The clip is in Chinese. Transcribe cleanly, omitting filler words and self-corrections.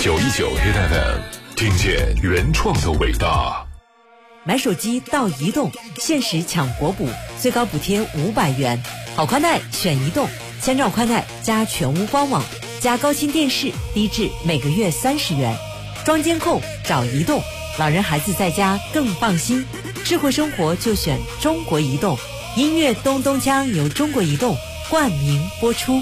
919 Hit FM， 听见原创的伟大。 买手机到移动，限时抢国补，最高补贴500元。好宽带选移动，千兆宽带加全屋官网加高清电视，低至每个月30元。装监控找移动，老人孩子在家更放心。智慧生活就选中国移动。音乐咚咚锵由中国移动冠名播出。